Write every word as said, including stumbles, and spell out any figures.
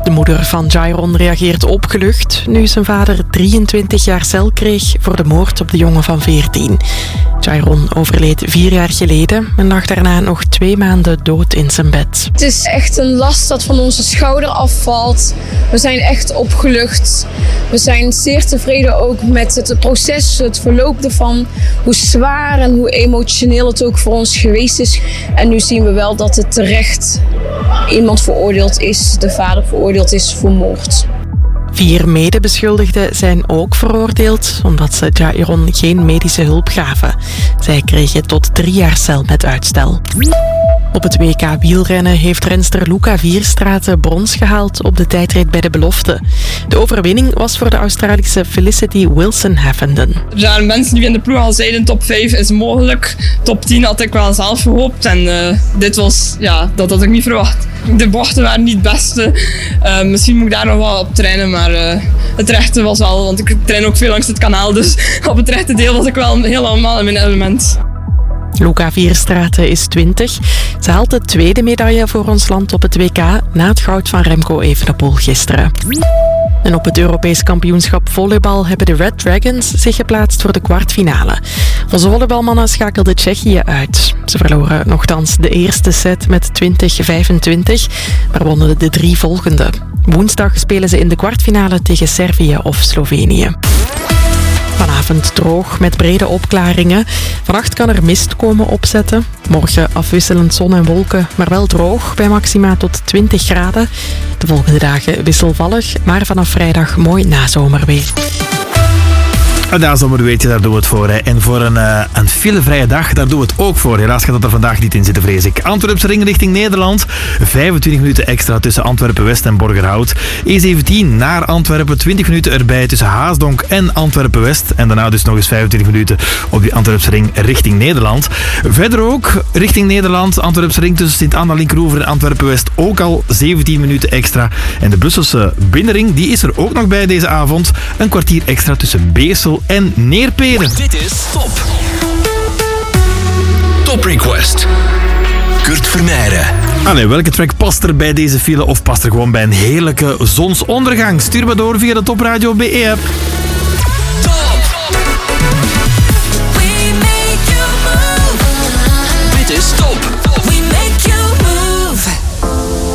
De moeder van Jairon reageert opgelucht nu zijn vader drieëntwintig jaar cel kreeg voor de moord op de jongen van veertien. Jairon overleed vier jaar geleden en lag daarna nog twee maanden dood in zijn bed. Het is echt een last dat van onze schouder afvalt. We zijn echt opgelucht. We zijn zeer tevreden ook met het proces, het verloop ervan. Hoe zwaar en hoe emotioneel het ook voor ons geweest is. En nu zien we wel dat het terecht iemand veroordeeld is, de vader veroordeeld is voor moord. Vier medebeschuldigden zijn ook veroordeeld omdat ze Jairon geen medische hulp gaven. Zij kregen tot drie jaar cel met uitstel. Op het W K wielrennen heeft renster Luca Vierstraeten brons gehaald op de tijdrit bij de belofte. De overwinning was voor de Australische Felicity Wilson-Havenden. Er zijn mensen die in de ploeg al zeiden top vijf is mogelijk. Top tien had ik wel zelf gehoopt en uh, dit was, ja, dat had ik niet verwacht. De bochten waren niet het beste. Uh, misschien moet ik daar nog wel op trainen, maar uh, het rechte was wel, want ik train ook veel langs het kanaal, dus op het rechte deel was ik wel helemaal in mijn element. Luca Vierstraeten is twintig. Ze haalt de tweede medaille voor ons land op het W K na het goud van Remco Evenepoel gisteren. En op het Europees kampioenschap volleybal hebben de Red Dragons zich geplaatst voor de kwartfinale. Onze volleybalmannen schakelden Tsjechië uit. Ze verloren nochtans de eerste set met twintig vijfentwintig, maar wonnen de drie volgende. Woensdag spelen ze in de kwartfinale tegen Servië of Slovenië. Vanavond droog met brede opklaringen. Vannacht kan er mist komen opzetten. Morgen afwisselend zon en wolken, maar wel droog bij maxima tot twintig graden. De volgende dagen wisselvallig, maar vanaf vrijdag mooi nazomerweer. Een nazomer weet je, daar doen we het voor. Hè. En voor een, uh, een filevrije dag, daar doen we het ook voor. Helaas gaat dat er vandaag niet in zitten, vrees ik. Antwerpse ring richting Nederland. vijfentwintig minuten extra tussen Antwerpen-West en Borgerhout. E zeventien naar Antwerpen. twintig minuten erbij tussen Haasdonk en Antwerpen-West. En daarna dus nog eens vijfentwintig minuten op die Antwerpse ring richting Nederland. Verder ook richting Nederland. Antwerpse ring tussen Sint-Anna-Linkroever en Antwerpen-West. Ook al zeventien minuten extra. En de Brusselse binnenring, die is er ook nog bij deze avond. Een kwartier extra tussen Beersel en Neerperen. Dit is Top. Top Request. Kurt Vermeijren. Allee, welke track past er bij deze file of past er gewoon bij een heerlijke zonsondergang? Stuur me door via de Top Radio B E app.